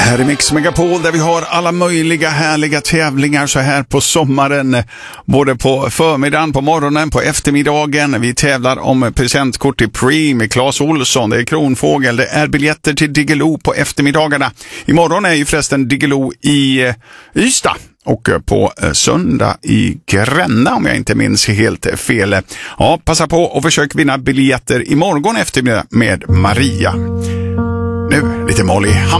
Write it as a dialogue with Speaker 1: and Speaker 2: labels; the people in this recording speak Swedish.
Speaker 1: Här är Mix Megapol där vi har alla möjliga härliga tävlingar så här på sommaren. Både på förmiddagen, på morgonen, på eftermiddagen. Vi tävlar om presentkort till Pre med Claes Olsson. Det är Kronfågel. Det är biljetter till Diggiloo på eftermiddagarna. Imorgon är ju förresten Diggiloo i Ystad. Och på söndag i Gränna om jag inte minns helt fel. Ja, passa på och försök vinna biljetter imorgon eftermiddag med Maria. Nu lite Molly Hammar.